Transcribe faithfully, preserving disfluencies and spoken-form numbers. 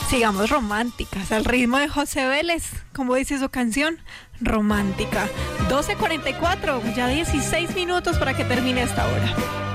Sigamos románticas, al ritmo de José Vélez, como dice su canción, romántica. doce cuarenta y cuatro, ya dieciséis minutos para que termine esta hora.